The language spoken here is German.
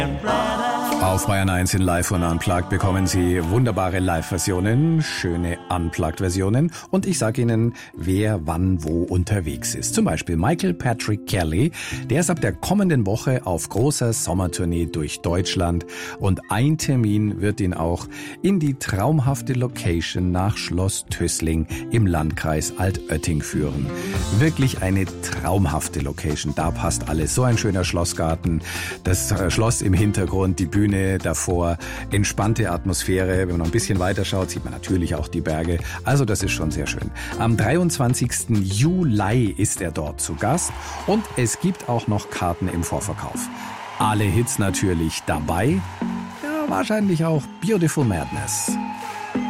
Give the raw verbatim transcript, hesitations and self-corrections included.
Auf Bayern eins in Live und Unplugged bekommen Sie wunderbare Live-Versionen, schöne Unplugged-Versionen und ich sage Ihnen, wer wann wo unterwegs ist. Zum Beispiel Michael Patrick Kelly, der ist ab der kommenden Woche auf großer Sommertournee durch Deutschland und ein Termin wird ihn auch in die traumhafte Location nach Schloss Tössling im Landkreis Altötting führen. Wirklich eine traumhafte Location, da passt alles. So ein schöner Schlossgarten, das Schloss im Hintergrund, die Bühne davor, entspannte Atmosphäre. Wenn man noch ein bisschen weiter schaut, sieht man natürlich auch die Berge. Also das ist schon sehr schön. Am dreiundzwanzigsten Juli ist er dort zu Gast und es gibt auch noch Karten im Vorverkauf. Alle Hits natürlich dabei. Ja, wahrscheinlich auch Beautiful Madness.